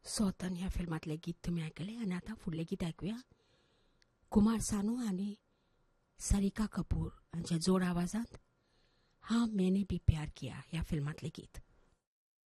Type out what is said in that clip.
सौतन ह्या फिल्मातले गीत तुम्ही ऐकले आणि आता पुढले गीत ऐकूया. कुमार सानू आणि सरिका कपूर यांच्या जोड आवाजात हा मैंने भी प्यार किया या फिल्मातले गीत.